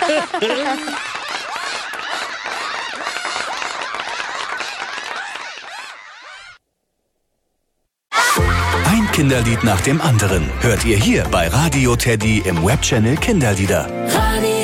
Ein Kinderlied nach dem anderen hört ihr hier bei Radio Teddy im Webchannel Kinderlieder. Radio